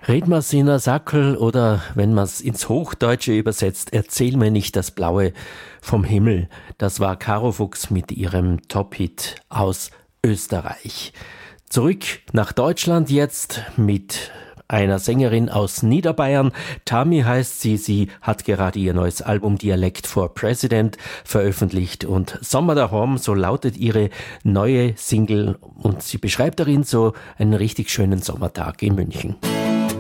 Red mir's in a Sackel oder wenn man's ins Hochdeutsche übersetzt, erzähl mir nicht das Blaue vom Himmel. Das war Caro Fuchs mit ihrem Top-Hit aus Österreich. Zurück nach Deutschland jetzt mit einer Sängerin aus Niederbayern. Tami heißt sie. Sie hat gerade ihr neues Album Dialect for President veröffentlicht und Sommer daheim, so lautet ihre neue Single und sie beschreibt darin so einen richtig schönen Sommertag in München.